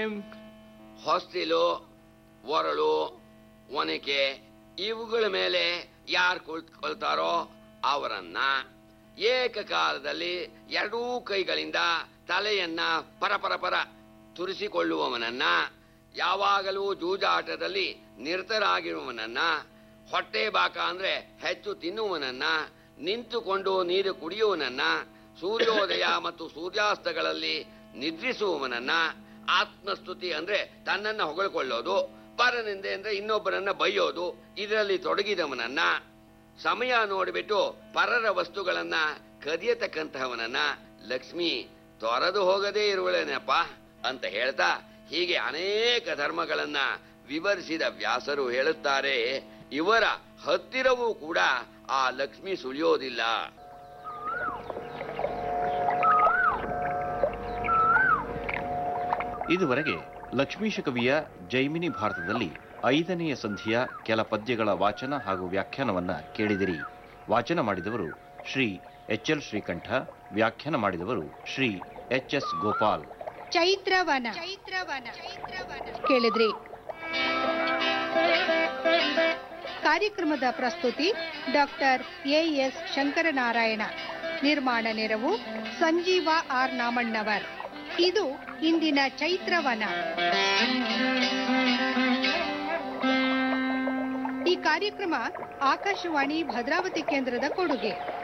ಹೊಸ್ತಿಲು, ಒರಳು, ಒನಕೆ ಇವುಗಳ ಮೇಲೆ ಯಾರು ಕುಳಿತುಕೊಳ್ತಾರೋ ಅವರನ್ನ ಏಕಕಾಲದಲ್ಲಿ ಎರಡೂ ಕೈಗಳಿಂದ ತಲೆಯನ್ನ ಪರಪರ ತುರಿಸಿಕೊಳ್ಳುವವನನ್ನ, ಯಾವಾಗಲೂ ಜೂಜಾಟದಲ್ಲಿ ನಿರತರಾಗಿರುವವನನ್ನ, ಹೊಟ್ಟೆ ಬಾಕ ಅಂದ್ರೆ ಹೆಚ್ಚು ತಿನ್ನುವನನ್ನ, ನಿಂತುಕೊಂಡು ನೀರು ಕುಡಿಯುವನನ್ನ, ಸೂರ್ಯೋದಯ ಮತ್ತು ಸೂರ್ಯಾಸ್ತಗಳಲ್ಲಿ ನಿದ್ರಿಸುವವನನ್ನ, ಆತ್ಮಸ್ತುತಿ ಅಂದ್ರೆ ತನ್ನನ್ನ ಹೊಗಳಿಕೊಳ್ಳೋದು, ಪರನಿಂದೆ ಅಂದ್ರೆ ಇನ್ನೊಬ್ಬರನ್ನ ಬೈಯೋದು, ಇದರಲ್ಲಿ ತೊಡಗಿದವನನ್ನ, ಸಮಯ ನೋಡಿಬಿಟ್ಟು ಪರರ ವಸ್ತುಗಳನ್ನ ಕದಿಯತಕ್ಕಂತಹವನನ್ನ ಲಕ್ಷ್ಮಿ ತೊರೆದು ಹೋಗದೇ ಇರುವಳೇನಪ್ಪ ಅಂತ ಹೇಳ್ತಾ ಹೀಗೆ ಅನೇಕ ಧರ್ಮಗಳನ್ನ ವಿವರಿಸಿದ ವ್ಯಾಸರು ಹೇಳುತ್ತಾರೆ, ಇವರ ಹತ್ತಿರವೂ ಕೂಡ ಆ ಲಕ್ಷ್ಮಿ ಸುಳಿಯೋದಿಲ್ಲ. ಇದುವರೆಗೆ ಲಕ್ಷ್ಮೀಶ ಕವಿಯ ಜೈಮಿನಿ ಭಾರತದಲ್ಲಿ 5ನೆಯ ಸಂಧಿಯ ಕೆಲ ಪದ್ಯಗಳ ವಾಚನ ಹಾಗೂ ವ್ಯಾಖ್ಯಾನವನ್ನ ಕೇಳಿದಿರಿ. ವಾಚನ ಮಾಡಿದವರು ಶ್ರೀ ಎಚ್.ಎಲ್. ಶ್ರೀಕಂಠ, ವ್ಯಾಖ್ಯಾನ ಮಾಡಿದವರು ಶ್ರೀ ಎಚ್.ಎಸ್. ಗೋಪಾಲ್. ಚೈತ್ರವನ ಕೇಳಿದ್ರಿ. ಕಾರ್ಯಕ್ರಮದ ಪ್ರಸ್ತುತಿ ಡಾಕ್ಟರ್ ಎ.ಎಸ್. ಶಂಕರನಾರಾಯಣ. ನಿರ್ಮಾಣ ನೆರವು ಸಂಜೀವ ಆರ್ ನಾಮಣ್ಣವರ್. ಇದು ಇಂದಿನ ಚೈತ್ರವನ. ಈ ಕಾರ್ಯಕ್ರಮ ಆಕಾಶವಾಣಿ ಭದ್ರಾವತಿ ಕೇಂದ್ರದ ಕೊಡುಗೆ.